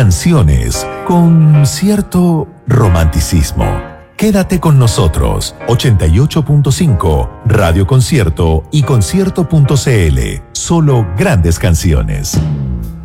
canciones con cierto romanticismo. Quédate con nosotros. 88.5 Radio Concierto y concierto.cl. Solo grandes canciones.